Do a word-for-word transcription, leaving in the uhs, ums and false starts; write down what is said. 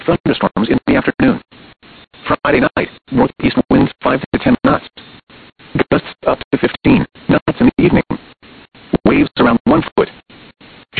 thunderstorms in the afternoon. Friday night, northeast winds five to ten knots. Gusts up to fifteen.